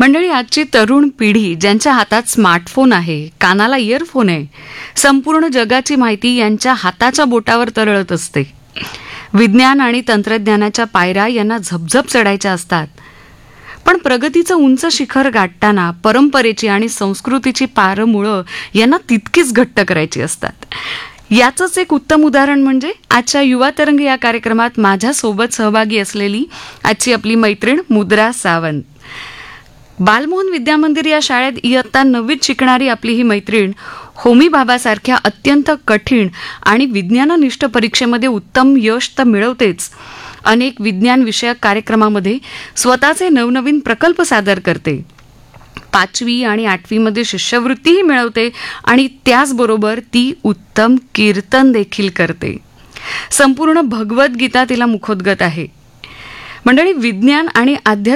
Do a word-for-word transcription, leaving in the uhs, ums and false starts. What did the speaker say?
मंडळी, आजची तरुण पिढी ज्यांच्या हातात स्मार्टफोन आहे, कानाला इयरफोन आहे, संपूर्ण जगाची माहिती यांच्या हाताच्या बोटावर तरळत असते. विज्ञान आणि तंत्रज्ञानाच्या पायऱ्या यांना झपझप चढायच्या असतात. पण प्रगतीचं उंच शिखर गाठताना परंपरेची आणि संस्कृतीची पारमुळं यांना तितकीच घट्ट करायची असतात. याचंच एक उत्तम उदाहरण म्हणजे आजच्या युवा तरंग या कार्यक्रमात माझ्यासोबत सहभागी असलेली आजची आपली मैत्रीण मुद्रा सावंत. बालमोहन विद्यामंदिर या शाळेत इयत्ता नववीत शिकणारी आपली ही मैत्रीण होमी भाभासारख्या अत्यंत कठीण आणि विज्ञाननिष्ठ परीक्षेमध्ये उत्तम यश तर मिळवतेच, अनेक विज्ञान विषयक कार्यक्रमामध्ये स्वतःचे नवनवीन प्रकल्प सादर करते. पाचवी आणि आठवीमध्ये शिष्यवृत्तीही मिळवते आणि त्याचबरोबर ती उत्तम कीर्तन देखील करते. संपूर्ण भगवद्गीता तिला मुखोद्गत आहे. मंडळी, विज्ञान आणि आध्यात्मिक